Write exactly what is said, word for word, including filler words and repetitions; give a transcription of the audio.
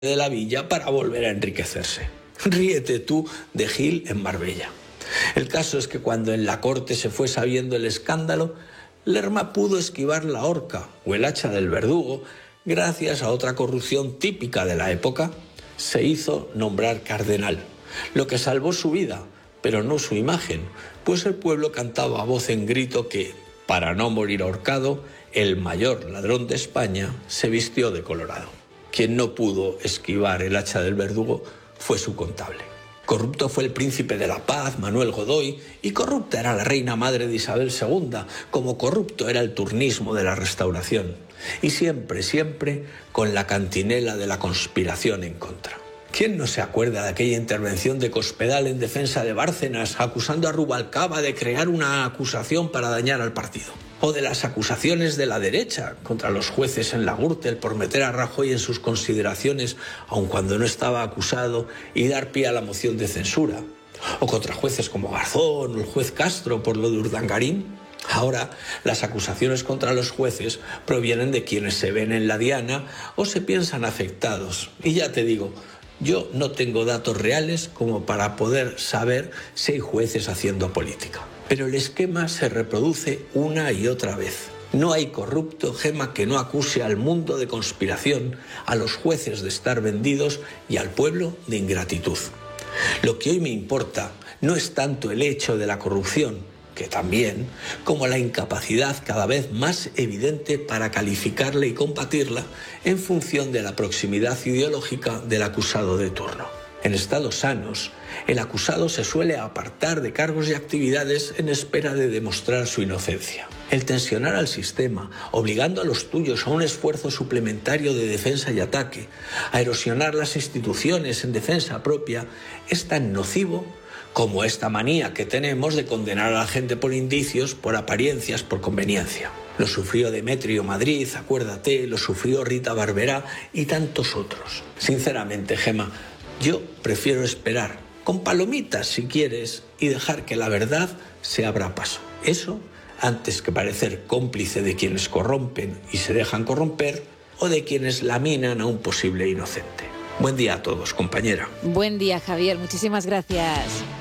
de la villa para volver a enriquecerse. Ríete tú de Gil en Marbella. El caso es que cuando en la corte se fue sabiendo el escándalo, Lerma pudo esquivar la horca o el hacha del verdugo gracias a otra corrupción típica de la época. Se hizo nombrar cardenal, lo que salvó su vida, pero no su imagen, pues el pueblo cantaba a voz en grito que, para no morir ahorcado, el mayor ladrón de España se vistió de colorado. Quien no pudo esquivar el hacha del verdugo fue su contable. Corrupto fue el príncipe de la paz, Manuel Godoy, y corrupta era la reina madre de Isabel segunda, como corrupto era el turnismo de la Restauración. Y siempre, siempre, con la cantinela de la conspiración en contra. ¿Quién no se acuerda de aquella intervención de Cospedal en defensa de Bárcenas, acusando a Rubalcaba de crear una acusación para dañar al partido? O de las acusaciones de la derecha contra los jueces en la Gürtel por meter a Rajoy en sus consideraciones, aun cuando no estaba acusado, y dar pie a la moción de censura. O contra jueces como Garzón o el juez Castro por lo de Urdangarín. Ahora, las acusaciones contra los jueces provienen de quienes se ven en la diana o se piensan afectados. Y ya te digo, yo no tengo datos reales como para poder saber si hay jueces haciendo política. Pero el esquema se reproduce una y otra vez. No hay corrupto, Gema, que no acuse al mundo de conspiración, a los jueces de estar vendidos y al pueblo de ingratitud. Lo que hoy me importa no es tanto el hecho de la corrupción, que también, como la incapacidad cada vez más evidente para calificarla y combatirla en función de la proximidad ideológica del acusado de turno. En estados sanos, el acusado se suele apartar de cargos y actividades en espera de demostrar su inocencia. El tensionar al sistema, obligando a los tuyos a un esfuerzo suplementario de defensa y ataque, a erosionar las instituciones en defensa propia, es tan nocivo como esta manía que tenemos de condenar a la gente por indicios, por apariencias, por conveniencia. Lo sufrió Demetrio Madrid, acuérdate, lo sufrió Rita Barberá y tantos otros. Sinceramente, Gema, yo prefiero esperar, con palomitas si quieres, y dejar que la verdad se abra paso. Eso antes que parecer cómplice de quienes corrompen y se dejan corromper o de quienes laminan a un posible inocente. Buen día a todos, compañera. Buen día, Javier. Muchísimas gracias.